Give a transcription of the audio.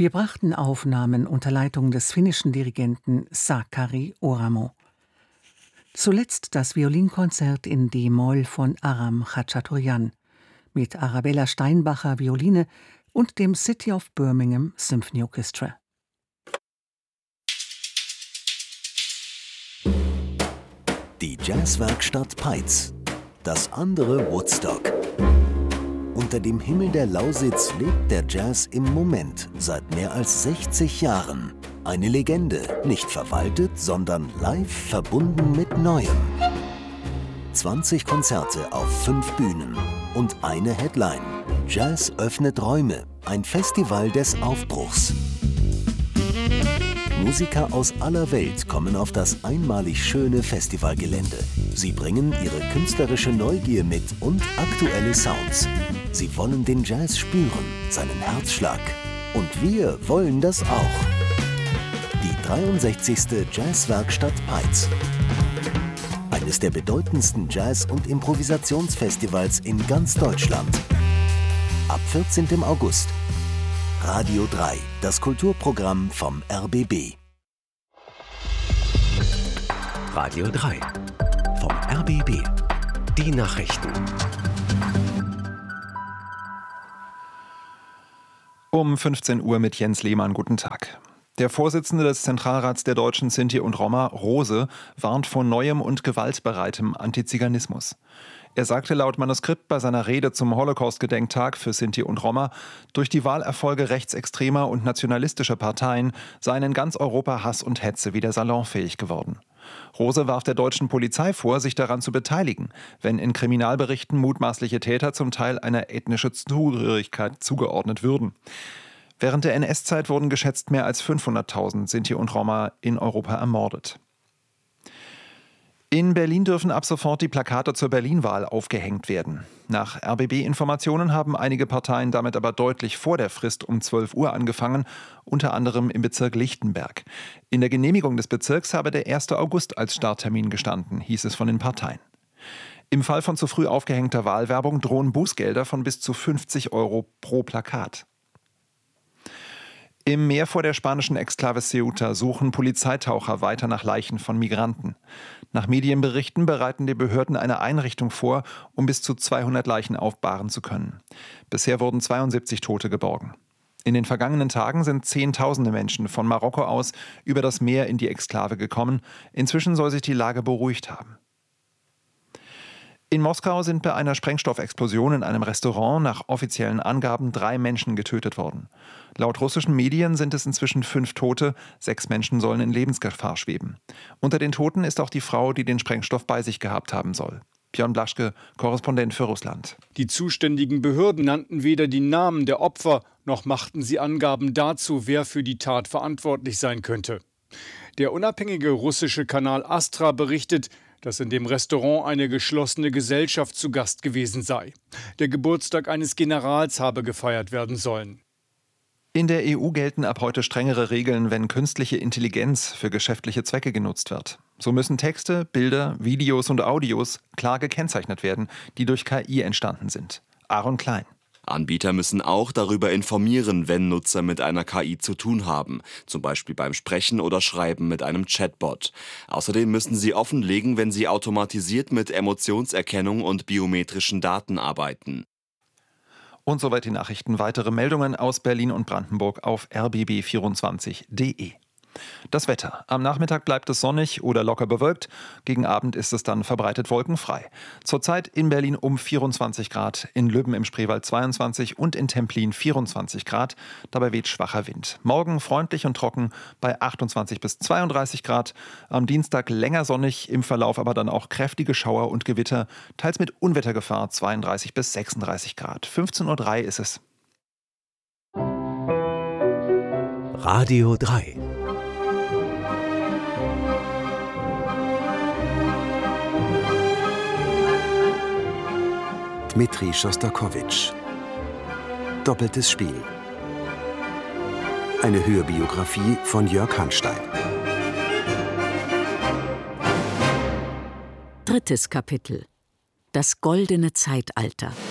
Wir brachten Aufnahmen unter Leitung des finnischen Dirigenten Sakari Oramo. Zuletzt das Violinkonzert in d-Moll von Aram Khachaturian mit Arabella Steinbacher Violine und dem City of Birmingham Symphony Orchestra. Die Jazzwerkstatt Peitz. Das andere Woodstock. Unter dem Himmel der Lausitz lebt der Jazz im Moment seit mehr als 60 Jahren. Eine Legende, nicht verwaltet, sondern live verbunden mit Neuem. 20 Konzerte auf 5 Bühnen und eine Headline. Jazz öffnet Räume, ein Festival des Aufbruchs. Musiker aus aller Welt kommen auf das einmalig schöne Festivalgelände. Sie bringen ihre künstlerische Neugier mit und aktuelle Sounds. Sie wollen den Jazz spüren, seinen Herzschlag. Und wir wollen das auch. Die 63. Jazzwerkstatt Peitz. Eines der bedeutendsten Jazz- und Improvisationsfestivals in ganz Deutschland. Ab 14. August. Radio 3, das Kulturprogramm vom RBB. Radio 3 vom RBB. Die Nachrichten. Um 15 Uhr mit Jens Lehmann. Guten Tag. Der Vorsitzende des Zentralrats der Deutschen Sinti und Roma, Rose, warnt vor neuem und gewaltbereitem Antiziganismus. Er sagte laut Manuskript bei seiner Rede zum Holocaust-Gedenktag für Sinti und Roma, durch die Wahlerfolge rechtsextremer und nationalistischer Parteien seien in ganz Europa Hass und Hetze wieder salonfähig geworden. Rose warf der deutschen Polizei vor, sich daran zu beteiligen, wenn in Kriminalberichten mutmaßliche Täter zum Teil einer ethnischen Zugehörigkeit zugeordnet würden. Während der NS-Zeit wurden geschätzt mehr als 500.000 Sinti und Roma in Europa ermordet. In Berlin dürfen ab sofort die Plakate zur Berlin-Wahl aufgehängt werden. Nach RBB-Informationen haben einige Parteien damit aber deutlich vor der Frist um 12 Uhr angefangen, unter anderem im Bezirk Lichtenberg. In der Genehmigung des Bezirks habe der 1. August als Starttermin gestanden, hieß es von den Parteien. Im Fall von zu früh aufgehängter Wahlwerbung drohen Bußgelder von bis zu 50 Euro pro Plakat. Im Meer vor der spanischen Exklave Ceuta suchen Polizeitaucher weiter nach Leichen von Migranten. Nach Medienberichten bereiten die Behörden eine Einrichtung vor, um bis zu 200 Leichen aufbahren zu können. Bisher wurden 72 Tote geborgen. In den vergangenen Tagen sind Zehntausende Menschen von Marokko aus über das Meer in die Exklave gekommen. Inzwischen soll sich die Lage beruhigt haben. In Moskau sind bei einer Sprengstoffexplosion in einem Restaurant nach offiziellen Angaben 3 Menschen getötet worden. Laut russischen Medien sind es inzwischen 5 Tote, 6 Menschen sollen in Lebensgefahr schweben. Unter den Toten ist auch die Frau, die den Sprengstoff bei sich gehabt haben soll. Björn Blaschke, Korrespondent für Russland. Die zuständigen Behörden nannten weder die Namen der Opfer, noch machten sie Angaben dazu, wer für die Tat verantwortlich sein könnte. Der unabhängige russische Kanal Astra berichtet, dass in dem Restaurant eine geschlossene Gesellschaft zu Gast gewesen sei. Der Geburtstag eines Generals habe gefeiert werden sollen. In der EU gelten ab heute strengere Regeln, wenn künstliche Intelligenz für geschäftliche Zwecke genutzt wird. So müssen Texte, Bilder, Videos und Audios klar gekennzeichnet werden, die durch KI entstanden sind. Aaron Klein. Anbieter müssen auch darüber informieren, wenn Nutzer mit einer KI zu tun haben, zum Beispiel beim Sprechen oder Schreiben mit einem Chatbot. Außerdem müssen sie offenlegen, wenn sie automatisiert mit Emotionserkennung und biometrischen Daten arbeiten. Und soweit die Nachrichten. Weitere Meldungen aus Berlin und Brandenburg auf rbb24.de. Das Wetter. Am Nachmittag bleibt es sonnig oder locker bewölkt. Gegen Abend ist es dann verbreitet wolkenfrei. Zurzeit in Berlin um 24 Grad, in Lübben im Spreewald 22 und in Templin 24 Grad. Dabei weht schwacher Wind. Morgen freundlich und trocken bei 28 bis 32 Grad. Am Dienstag länger sonnig, im Verlauf aber dann auch kräftige Schauer und Gewitter, teils mit Unwettergefahr 32 bis 36 Grad. 15:03 Uhr ist es. Radio 3 Dmitri Schostakowitsch. Doppeltes Spiel. Eine Hörbiografie von Jörg Hanstein. 3. Kapitel. Das goldene Zeitalter.